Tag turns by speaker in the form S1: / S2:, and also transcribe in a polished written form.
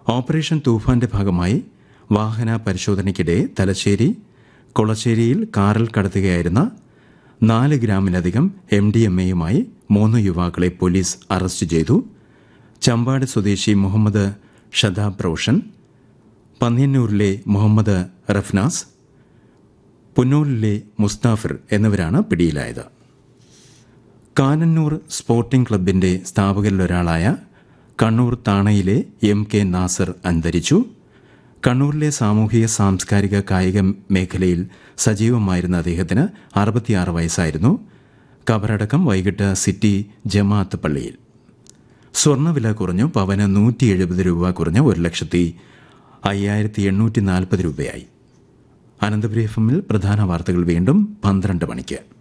S1: Operation തൂഫാന്റെ ഭാഗമായി വാഹന പരിശോധനയ്ക്കിടെ തലശ്ശേരി കൊളശ്ശേരിയിൽ കാറിൽ കടത്തുകയായിരുന്ന 4 ഗ്രാമിലധികം MDMA-യുമായി 3 യുവാക്കളെ പോലീസ് അറസ്റ്റ് ചെയ്തു. ചമ്പാട് സ്വദേശി മുഹമ്മദ് ഷദാബ് റോഷൻ, പന്ന്യന്നൂരിലെ മുഹമ്മദ് റഫ്നാസ്, പുന്നൂരിലെ മുസ്താഫിർ എന്നിവരാണ് പിടിയിലായത്. കാനന്നൂർ സ്പോർട്ടിംഗ് ക്ലബിന്റെ സ്ഥാപകരിലൊരാളായ കണ്ണൂർ താണയിലെ MK നാസർ അന്തരിച്ചു. കണ്ണൂരിലെ സാമൂഹിക സാംസ്കാരിക കായിക മേഖലയിൽ സജീവമായിരുന്ന അദ്ദേഹത്തിന് 66 വയസ്സായിരുന്നു. കബറടക്കം വൈകിട്ട് സിറ്റി ജമാഅത്ത് പള്ളിയിൽ. സ്വർണ്ണവില കുറഞ്ഞു. പവന് 170 രൂപ കുറഞ്ഞ് 1,05,840 രൂപയായി. അനന്തപുരി FM-ൽ പ്രധാന വാർത്തകൾ വീണ്ടും 12 മണിക്ക്.